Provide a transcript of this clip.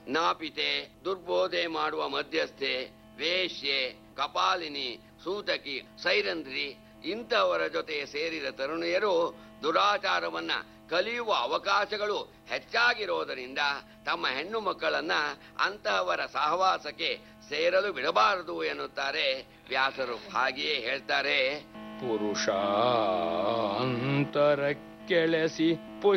ನಾಪಿತೆ, ದುರ್ಬೋಧೆ ಮಾಡುವ ಮಧ್ಯಸ್ಥೆ, ವೇಶ್ಯೆ, ಕಪಾಲಿನಿ, ಸೂತಕಿ, ಸೈರಂಧ್ರಿ ಇಂಥವರ ಜೊತೆ ಸೇರಿದ ತರುಣಿಯರು ದುರಾಚಾರವನ್ನ ಕಲಿಯುವ ಅವಕಾಶಗಳು ಹೆಚ್ಚಾಗಿರೋದರಿಂದ ತಮ್ಮ ಹೆಣ್ಣು ಮಕ್ಕಳನ್ನ ಅಂತಹವರ ಸಹವಾಸಕ್ಕೆ ಸೇರಲು ಬಿಡಬಾರದು ಎನ್ನುತ್ತಾರೆ ವ್ಯಾಸರು. ಹಾಗೆಯೇ ಹೇಳ್ತಾರೆ, ಪುರುಷಾಂತರ ಕೆಳೆಸಿ